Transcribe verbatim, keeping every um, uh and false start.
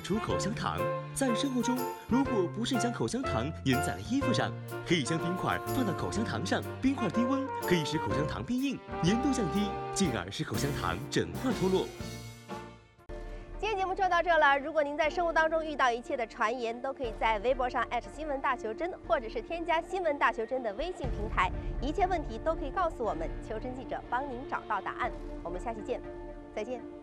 出口香糖。在生活中，如果不慎将口香糖粘在了衣服上，可以将冰块放到口香糖上，冰块低温可以使口香糖变硬，粘度降低，进而使口香糖整块脱落。 今天节目就到这了。如果您在生活当中遇到一切的传言，都可以在微博上新闻大求真，或者是添加新闻大求真的微信平台，一切问题都可以告诉我们，求真记者帮您找到答案。我们下期见，再见。